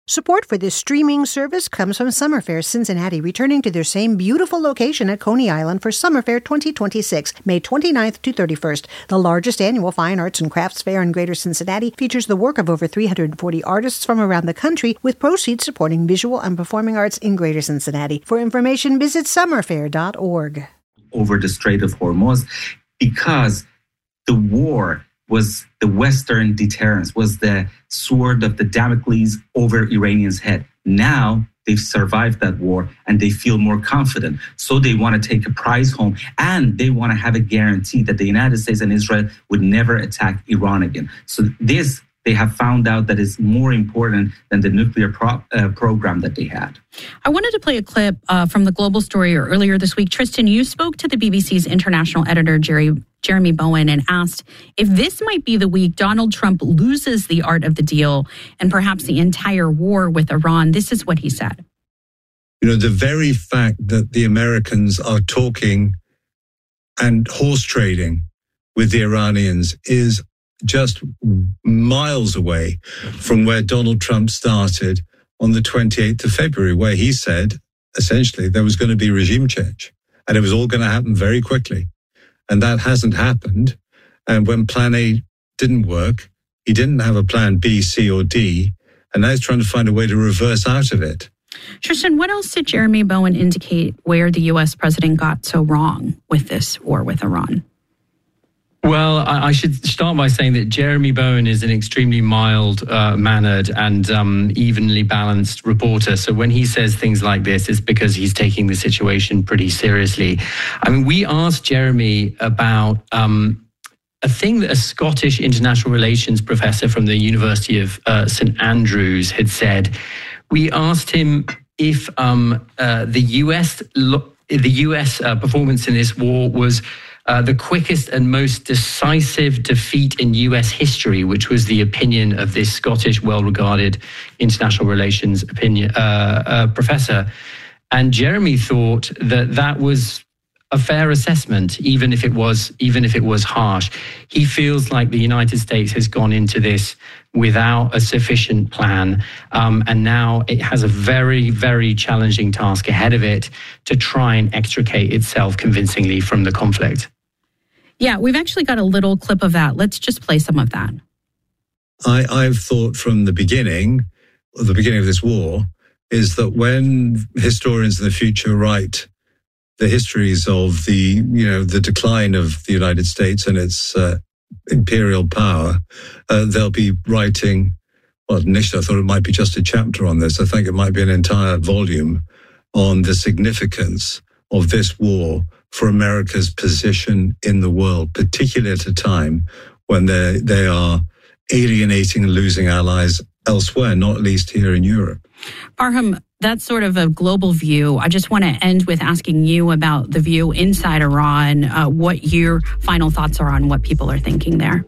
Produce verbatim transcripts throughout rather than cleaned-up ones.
Support for this streaming service comes from Summerfair Cincinnati, returning to their same beautiful location at Coney Island for Summerfair twenty twenty-six, May twenty-ninth to thirty-first. The largest annual fine arts and crafts fair in Greater Cincinnati features the work of over three hundred forty artists from around the country, with proceeds supporting visual and performing arts in Greater Cincinnati. For information, visit summerfair dot org. Over the Strait of Hormuz, because the war was the Western deterrence, was the sword of the Damocles over Iranians' head. Now they've survived that war and they feel more confident. So they want to take a prize home, and they want to have a guarantee that the United States and Israel would never attack Iran again. So this, they have found out that is more important than the nuclear pro- uh, program that they had. I wanted to play a clip uh, from the Global Story earlier this week. Tristan, you spoke to the B B C's international editor, Jerry, Jeremy Bowen, and asked if this might be the week Donald Trump loses the art of the deal and perhaps the entire war with Iran. This is what he said. You know, the very fact that the Americans are talking and horse trading with the Iranians is just miles away from where Donald Trump started on the twenty-eighth of February, where he said, essentially, there was going to be regime change and it was all going to happen very quickly. And that hasn't happened. And when plan A didn't work, he didn't have a plan B, C, or D. And now he's trying to find a way to reverse out of it. Tristan, what else did Jeremy Bowen indicate where the U S president got so wrong with this war with Iran? Well, I should start by saying that Jeremy Bowen is an extremely mild-mannered uh, and um, evenly balanced reporter. So when he says things like this, it's because he's taking the situation pretty seriously. I mean, we asked Jeremy about um, a thing that a Scottish international relations professor from the University of uh, St Andrews had said. We asked him if um, uh, the U S lo- the U S uh, performance in this war was Uh, the quickest and most decisive defeat in U S history, which was the opinion of this Scottish, well-regarded international relations opinion uh, uh, professor. And Jeremy thought that that was a fair assessment, even if it was even if it was harsh. He feels like the United States has gone into this without a sufficient plan, um, and now it has a very, very challenging task ahead of it to try and extricate itself convincingly from the conflict. Yeah, we've actually got a little clip of that. Let's just play some of that. I, I've thought from the beginning, the beginning of this war, is that when historians in the future write the histories of the, you know, the decline of the United States and its uh, imperial power, uh, they'll be writing, well, initially I thought it might be just a chapter on this. I think it might be an entire volume on the significance of this war for America's position in the world, particularly at a time when they they are alienating and losing allies elsewhere, not least here in Europe. Barham, that's sort of a global view. I just want to end with asking you about the view inside Iran, uh, what your final thoughts are on what people are thinking there.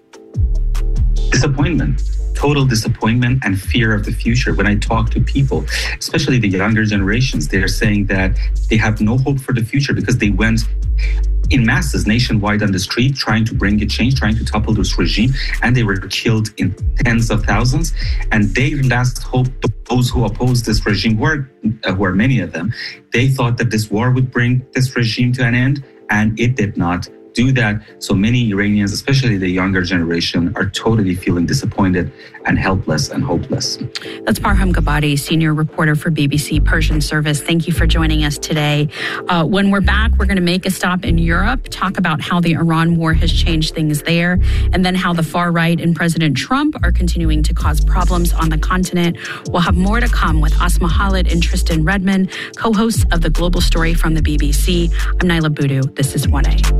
Disappointment. Total disappointment and fear of the future. When I talk to people, especially the younger generations, they're saying that they have no hope for the future because they went in masses nationwide on the street trying to bring a change, trying to topple this regime, and they were killed in tens of thousands. And their last hope, those who opposed this regime, were, uh, were many of them, they thought that this war would bring this regime to an end, and it did not do that. So many Iranians, especially the younger generation, are totally feeling disappointed and helpless and hopeless. That's Barham Gabati, senior reporter for B B C Persian Service. Thank you for joining us today. Uh, when we're back, we're going to make a stop in Europe, talk about how the Iran war has changed things there, and then how the far right and President Trump are continuing to cause problems on the continent. We'll have more to come with Asma Khalid and Tristan Redmond, co-hosts of The Global Story from the B B C. I'm Naila Boodoo. This is one A.